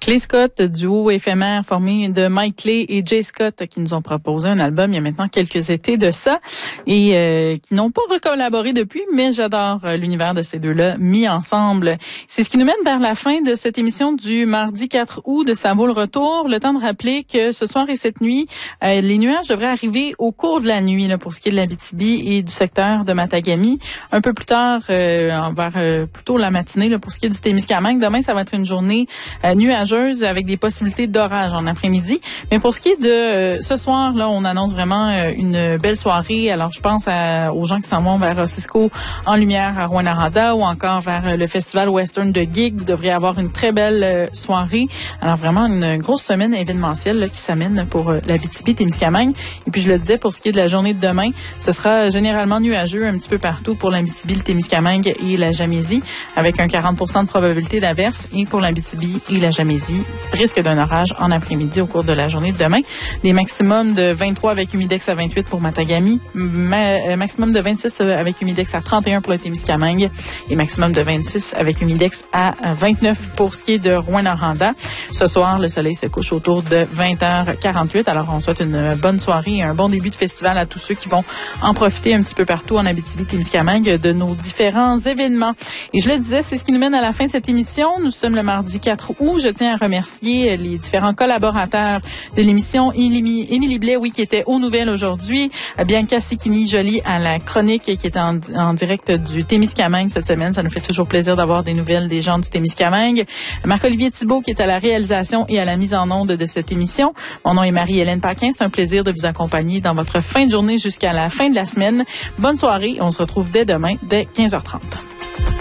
Clay Scott, duo éphémère formé de Mike Clay et Jay Scott, qui nous ont proposé un album il y a maintenant quelques étés de ça et qui n'ont pas recollaboré depuis, mais j'adore l'univers de ces deux-là mis ensemble. C'est ce qui nous mène vers la fin de cette émission du mardi 4 août de Ça vaut le retour. Le temps de rappeler que ce soir et cette nuit, les nuages devraient arriver au cours de la nuit là, pour ce qui est de l'Abitibi et du secteur de Matagami. Un peu plus tard, vers plutôt la matinée là, pour ce qui est du Témiscamingue. Demain, ça va être une journée nuageuse avec des possibilités d'orage en après-midi. Mais pour ce qui est de ce soir, là, on annonce vraiment une belle soirée. Alors, je pense aux gens qui s'en vont vers Cisco en lumière à Rouyn-Noranda ou encore vers le Festival Western de Gig. Vous devriez avoir une très belle soirée. Alors, vraiment une grosse semaine événementielle là, qui s'amène pour l'Abitibi-Témiscamingue. Et puis, je le disais, pour ce qui est de la journée de demain, ce sera généralement nuageux un petit peu partout pour l'Abitibi, le Témiscamingue et la Gamésie, avec un 40% de probabilité d'averse. Et pour l'Abitibi et la Gamésie, risque d'un orage en après-midi au cours de la journée de demain. Des maximums de 23 avec humidex à 28 pour Matagami, maximum de 26 avec humidex à 31 pour le Témiscamingue et maximum de 26 avec humidex à 29 pour ce qui est de Rouyn-Noranda. Ce soir, le soleil se couche autour de 20h48. Alors, on souhaite une bonne soirée et un bon début de festival à tous ceux qui vont en profiter un petit peu partout en Abitibi-Témiscamingue de nos différents événements. Et je le disais, c'est ce qui nous mène à la fin de cette émission. Nous sommes le mardi 4 août. Je tiens à remercier les différents collaborateurs de l'émission. Émilie Blais, qui était aux nouvelles aujourd'hui. Bianca Sikini-Joly à la chronique qui est en direct du Témiscamingue cette semaine. Ça nous fait toujours plaisir d'avoir des nouvelles des gens du Témiscamingue. Marc-Olivier Thibault qui est à la réalisation et à la mise en onde de cette émission. Mon nom est Marie-Hélène Paquin. C'est un plaisir de vous accompagner dans votre fin de journée jusqu'à la fin de la semaine. Bonne soirée. On se retrouve dès demain, dès 15h30.